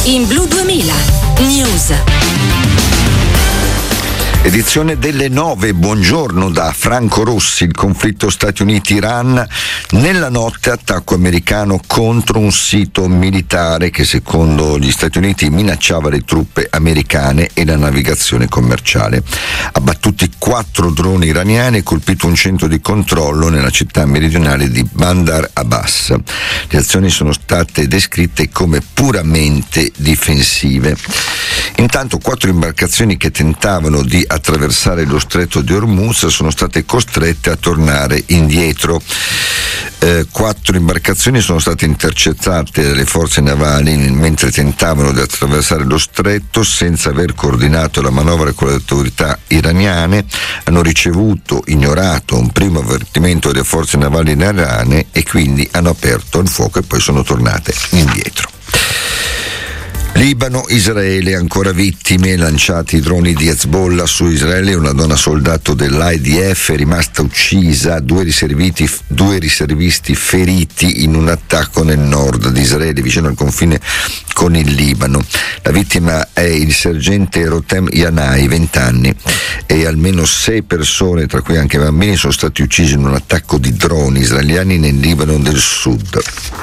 In Blu 2000 News. Edizione delle 9, buongiorno da Franco Rossi. Il conflitto Stati Uniti-Iran, nella notte attacco americano contro un sito militare che secondo gli Stati Uniti minacciava le truppe americane e la navigazione commerciale. Abbattuti 4 droni iraniani e colpito un centro di controllo nella città meridionale di Bandar Abbas. Le azioni sono state descritte come puramente difensive. Intanto 4 imbarcazioni che tentavano di attraversare lo stretto di Hormuz sono state costrette a tornare indietro. 4 imbarcazioni sono state intercettate dalle forze navali mentre tentavano di attraversare lo stretto senza aver coordinato la manovra con le autorità iraniane. Hanno ignorato un primo avvertimento delle forze navali iraniane e quindi hanno aperto il fuoco e poi sono tornate indietro. Libano, Israele, ancora vittime, lanciati i droni di Hezbollah su Israele, una donna soldato dell'IDF è rimasta uccisa, 2 riservisti feriti in un attacco nel nord di Israele, vicino al confine con il Libano. La vittima è il sergente Rotem Yanai, 20 anni, e almeno 6 persone, tra cui anche bambini, sono stati uccisi in un attacco di droni israeliani nel Libano del Sud.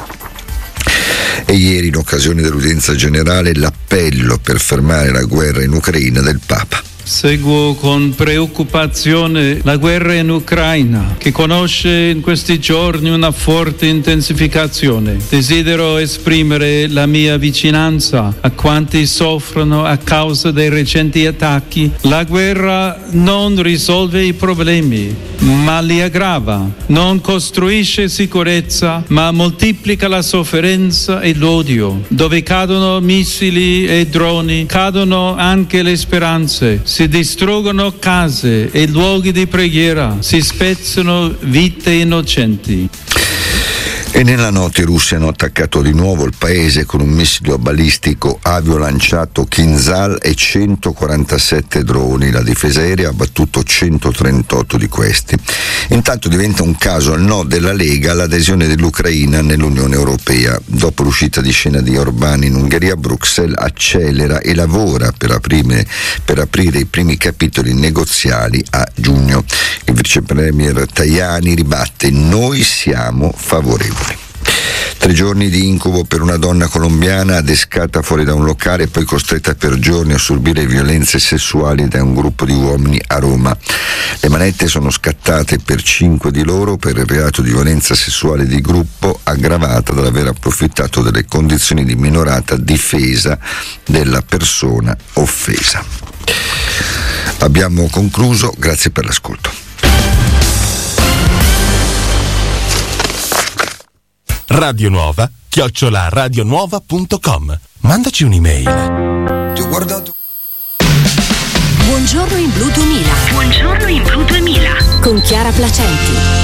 E ieri, in occasione dell'udienza generale, l'appello per fermare la guerra in Ucraina del Papa. Seguo con preoccupazione la guerra in Ucraina, che conosce in questi giorni una forte intensificazione. Desidero esprimere la mia vicinanza a quanti soffrono a causa dei recenti attacchi. La guerra non risolve i problemi, ma li aggrava. Non costruisce sicurezza, ma moltiplica la sofferenza e l'odio. Dove cadono missili e droni, cadono anche le speranze. Si distruggono case e luoghi di preghiera, si spezzano vite innocenti. E nella notte i russi hanno attaccato di nuovo il paese con un missile balistico aviolanciato Kinzhal e 147 droni. La difesa aerea ha abbattuto 138 di questi. Intanto diventa un caso al no della Lega l'adesione dell'Ucraina nell'Unione Europea. Dopo l'uscita di scena di Orbán in Ungheria, Bruxelles accelera e lavora per aprire i primi capitoli negoziali a giugno. Il vice premier Tajani ribatte: noi siamo favorevoli. 3 giorni di incubo per una donna colombiana adescata fuori da un locale e poi costretta per giorni a subire violenze sessuali da un gruppo di uomini a Roma. Le manette sono scattate per 5 di loro per il reato di violenza sessuale di gruppo, aggravata dall'aver approfittato delle condizioni di minorata difesa della persona offesa. Abbiamo concluso, grazie per l'ascolto. Radio Nuova @radionuova.com. Mandaci un'email. Buongiorno in Blu 2000. Buongiorno in Blu 2000 con Chiara Placenti.